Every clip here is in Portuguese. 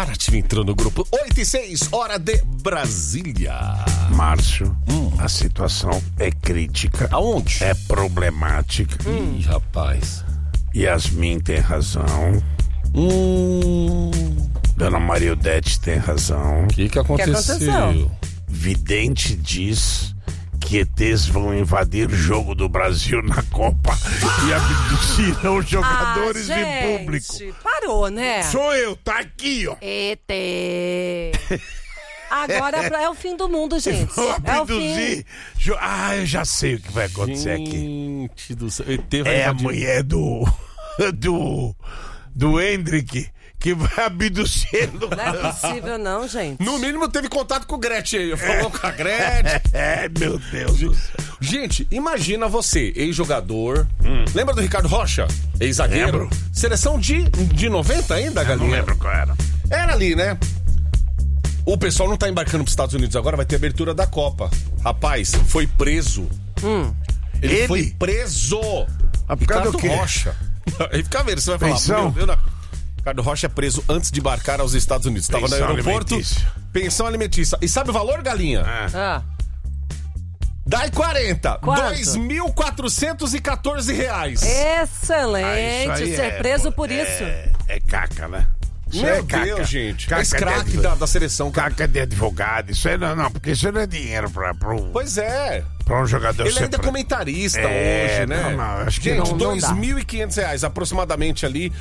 A Nativa entrou no grupo 8:06, hora de Brasília. Márcio, a situação é crítica. Aonde? É problemática. Ih, rapaz. Yasmin tem razão. Dona Mariodete tem razão. O que aconteceu? Vidente diz que ETs vão invadir o jogo do Brasil na Copa e abduzirão os jogadores em público. Parou, né? Sou eu, tá aqui, ó. ET. Agora é o fim do mundo, gente. Vou É o abduzir. fim. Eu já sei o que vai acontecer aqui. Gente do céu. ET vai É a invadir. mulher do Hendrick que vai abduzindo. Não é possível, não, gente. No mínimo teve contato com o Gretchen aí. Falou com a Gretchen. Meu Deus do céu. Gente, imagina você, ex-jogador. Lembra do Ricardo Rocha? Ex-zagueiro? Lembro. Seleção de 90 ainda, Não Galinha? lembro qual era. Era ali, né? O pessoal não tá embarcando pros Estados Unidos agora, vai ter abertura da Copa. Rapaz, foi preso. Ele foi preso. Ah, por causa Ricardo do quê? Rocha. Aí fica vendo, você vai falar. Pensão? Meu Deus, não. Ricardo Rocha é preso antes de embarcar aos Estados Unidos. Estava no Pensão aeroporto. alimentícia. Pensão alimentícia. E sabe o valor, Galinha? Ah, Dai 40. Quanto? R$2.414. excelente. Ser preso por isso. É caca, né? Isso Meu é caca. Deus, gente. Caca Esse craque de- da seleção. Caca de advogado. Isso aí não, porque isso não é dinheiro pra Pois é. um jogador Ele ser ainda é preso. comentarista É, hoje, né? não, acho que gente, não dá. R$2.500 aproximadamente ali.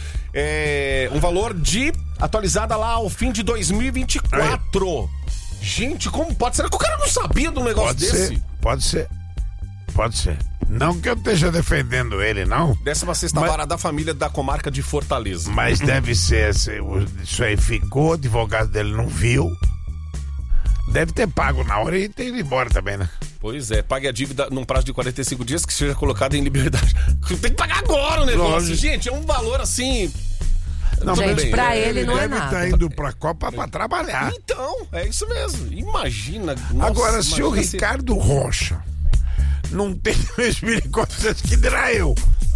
Um valor de atualizada lá ao fim de 2024. Gente, como pode? Será que o cara não sabia de um negócio desse? Pode ser. Não que eu esteja defendendo ele, não. 16ª vara da família da comarca de Fortaleza. Mas deve ser, isso aí ficou, o advogado dele não viu. Deve ter pago na hora e ter ido embora também, né? Pois é, pague a dívida num prazo de 45 dias que seja colocado em liberdade. Tem que pagar agora o negócio. Lógico. Gente, é um valor assim... Não, Gente, mas pra ele não é deve nada. estar indo pra Copa pra trabalhar. Então, é isso mesmo. Imagina. Nossa, Agora, se o imagina Ricardo Rocha não tem 2.400, que dirá eu?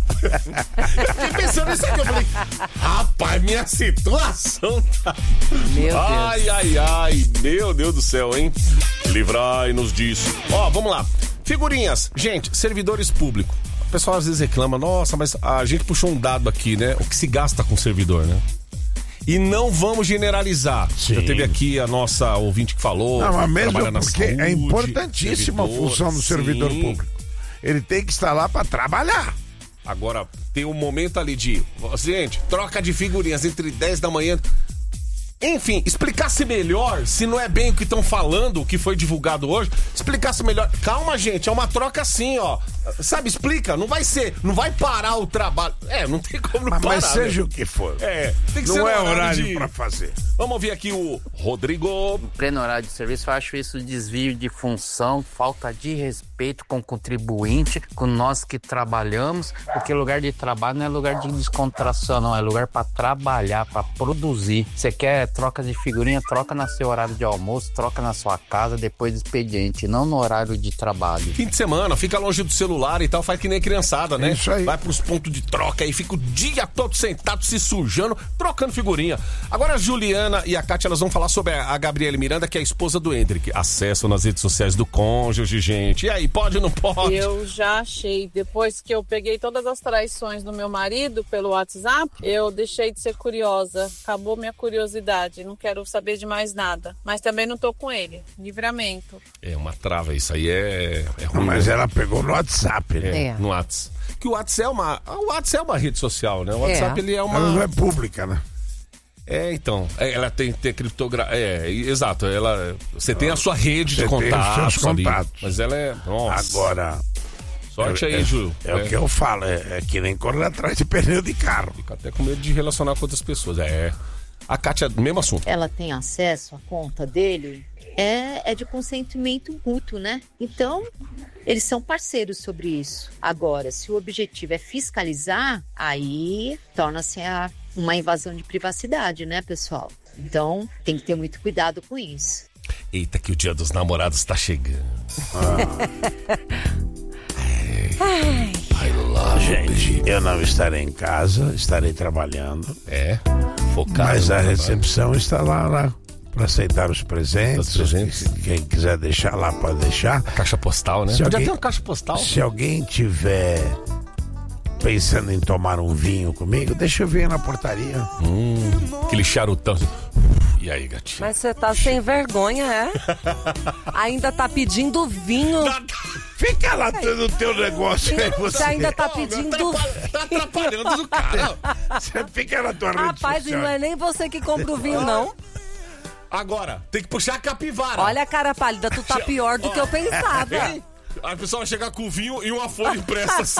Fiquei pensando nisso aqui, eu falei, rapaz, minha situação tá... Meu Deus. Ai, meu Deus do céu, hein? Livrai-nos disso. Ó, vamos lá. Figurinhas. Gente, servidores públicos. O pessoal às vezes reclama, nossa, mas a gente puxou um dado aqui, né? O que se gasta com servidor, né? E não vamos generalizar. Sim. Já teve aqui a nossa ouvinte que falou. Não, mas mesmo trabalha na porque saúde, é importantíssima a servidor, função do servidor sim. público. Ele tem que estar lá pra trabalhar. Agora, tem um momento ali de... Gente, troca de figurinhas entre 10 da manhã... Enfim, explicasse melhor, se não é bem o que estão falando, o que foi divulgado hoje, explicasse melhor. Calma, gente, é uma troca assim, ó. Sabe, explica, não vai parar o trabalho. Não tem como não parar. Mas seja né? o que for. Tem que ser Não no é horário de... pra fazer. Vamos ouvir aqui o Rodrigo. Pleno horário de serviço, eu acho isso desvio de função, falta de respeito com o contribuinte, com nós que trabalhamos, porque lugar de trabalho não é lugar de descontração, não, é lugar para trabalhar, para produzir. Você quer troca de figurinha, troca no seu horário de almoço, troca na sua casa, depois do expediente, não no horário de trabalho. Fim de semana, fica longe do celular e tal, faz que nem criançada, né? Isso aí. Vai pros pontos de troca e fica o dia todo sentado, se sujando, trocando figurinha. Agora a Juliana e a Kátia, elas vão falar sobre a Gabriele Miranda, que é a esposa do Hendrick. Acesso nas redes sociais do cônjuge, gente. E aí, pode ou não pode? Eu já achei, depois que eu peguei todas as traições do meu marido pelo WhatsApp, eu deixei de ser curiosa, acabou minha curiosidade, não quero saber de mais nada, mas também não tô com ele, livramento. É uma trava, isso aí é ruim. Mas ela pegou no WhatsApp, né? No WhatsApp. Que o WhatsApp é uma rede social, né? O WhatsApp, ele é Ela não uma... é pública, né? Então, ela tem criptografia. Exato. Você tem a sua rede de Você tem os contatos, seus ali, contatos. mas ela é. Nossa. Agora, Sorte aí, Ju. é o que eu falo, é que nem correr atrás de pneu de carro. Fica até com medo de relacionar com outras pessoas. A Kátia, mesmo assunto. Ela tem acesso à conta dele, é de consentimento mútuo, né? Então, eles são parceiros sobre isso. Agora, se o objetivo é fiscalizar, aí torna-se uma invasão de privacidade, né, pessoal? Então, tem que ter muito cuidado com isso. Eita, que o dia dos namorados tá chegando. Gente, eu não estarei em casa, estarei trabalhando. Focado. Mas a no trabalho. recepção está lá para aceitar os presentes. Os presentes. Quem quiser deixar lá, pode deixar. Caixa postal, né? Se Podia alguém- ter uma caixa postal. Se alguém tiver pensando em tomar um vinho comigo, deixa eu vir na portaria. Aquele charutão. E aí, gatinho? Mas você tá sem vergonha, é? Ainda tá pedindo vinho. Fica lá no teu negócio aí, Você você. ainda tá pedindo Tá atrapalhando o cara. Você fica na tua rede Rapaz, e social. não é nem você que compra o vinho, não. Agora, tem que puxar a capivara. Olha a cara pálida, tu tá pior do que eu pensava. Hein? Aí a pessoa vai chegar com vinho e uma folha impressa assim,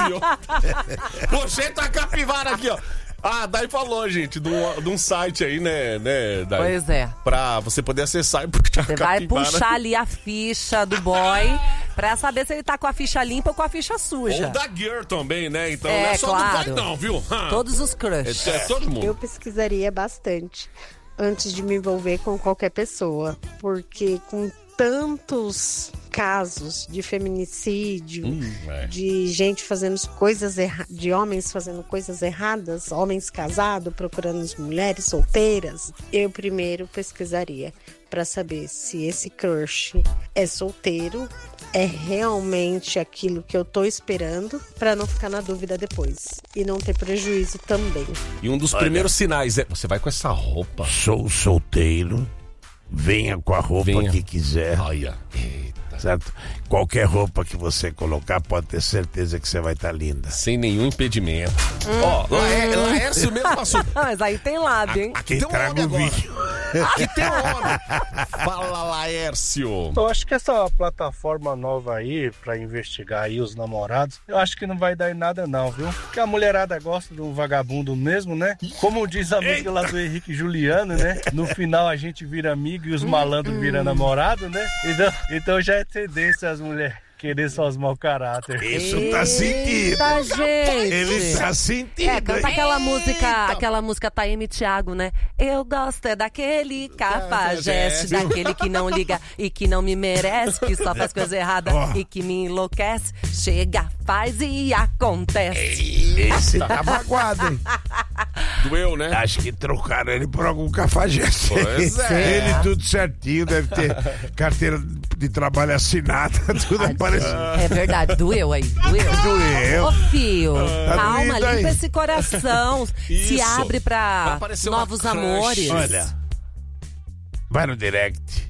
ó. Pocheta a capivara aqui, ó. Ah, Dai falou, gente, de um site aí, né, Dai? Pois é. Pra você poder acessar e puxar Você a vai capivara. puxar ali a ficha do boy pra saber se ele tá com a ficha limpa ou com a ficha suja. Ou da girl também, né? Então É, não é só claro. do boy não, viu? Todos os crush. É todo mundo. Eu pesquisaria bastante antes de me envolver com qualquer pessoa, porque com tantos casos de feminicídio, de gente fazendo coisas de homens fazendo coisas erradas, homens casados procurando mulheres solteiras, eu primeiro pesquisaria para saber se esse crush é solteiro, é realmente aquilo que eu tô esperando, para não ficar na dúvida depois e não ter prejuízo também. E um dos primeiros sinais é, você vai com essa roupa. Sou solteiro, venha com a roupa Venha. que quiser, Olha. Eita. certo? Qualquer roupa que você colocar, pode ter certeza que você vai estar linda. Sem nenhum impedimento. Ó, Laércio mesmo passou. Mas aí tem lábio, hein? Aqui tem um traga homem o agora. vinho. Aqui tem um homem. Fala, Laércio. Eu acho que essa plataforma nova aí, pra investigar aí os namorados, eu acho que não vai dar em nada não, viu? Porque a mulherada gosta de um vagabundo mesmo, né? Como diz a música lá do Henrique e Juliano, né? No final a gente vira amigo e os malandros viram namorado, né? Então já é tendência as mulheres querer só os mau caráter. Isso tá sentido. Eita, gente! Ele tá sentindo. É, canta aquela música Taeme e Thiago, né? Eu gosto é daquele cafajeste, daquele que não liga e que não me merece, que só faz coisa errada e que me enlouquece. Chega, faz e acontece. Esse tá magoado, hein? Doeu, né? Acho que trocaram ele por algum cafajeste. Pois é. Ele tudo certinho, deve ter carteira de trabalho assinada, tudo aparecendo. É verdade, doeu aí, doeu. Ô, fio, calma, doído aí. limpa esse coração. Se Isso. abre Vai pra aparecer uma novos crush. amores. Olha, vai no direct.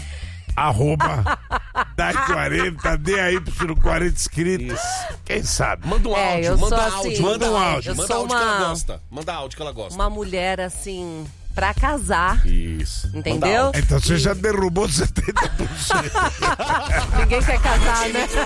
Arroba Dai40, DAY40 inscritos. Quem sabe? Manda um É, áudio, eu manda sou áudio, assim, manda um áudio. áudio. Eu Manda sou áudio que ela uma- gosta. Manda áudio que ela gosta. Uma mulher assim, pra casar, Isso. Manda entendeu? áudio. Então você já derrubou 70%. Ninguém quer casar, né?